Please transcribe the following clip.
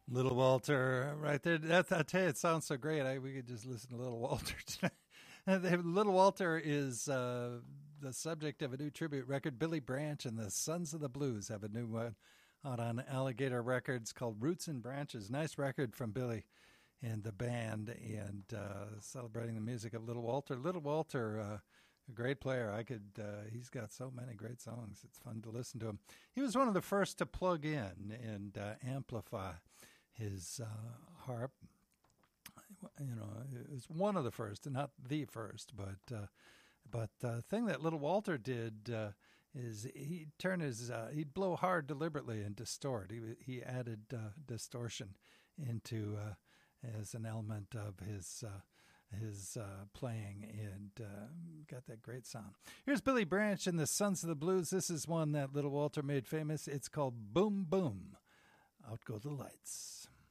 Little Walter, right there. I tell you, it sounds so great. We could just listen to Little Walter tonight. Little Walter is the subject of a new tribute record. Billy Branch and the Sons of the Blues have a new one out on Alligator Records called Roots and Branches. Nice record from Billy and the band, and celebrating the music of Little Walter. Little Walter, a great player. He's got so many great songs. It's fun to listen to him. He was one of the first to plug in and amplify his harp. It was one of the first, not the first, but the thing that Little Walter did is he'd turn he'd blow hard deliberately and distort. He added distortion into as an element of his playing, and got that great sound. Here's Billy Branch and the Sons of the Blues. This is one that Little Walter made famous. It's called Boom Boom. Out Go the Lights.